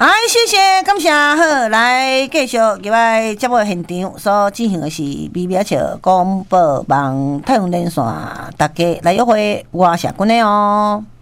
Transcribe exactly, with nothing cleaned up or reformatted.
哎，谢谢，感谢，好，来继续入来节目现场所进行的是美美笑广播网太阳连线，大家来约会，我是君的哦。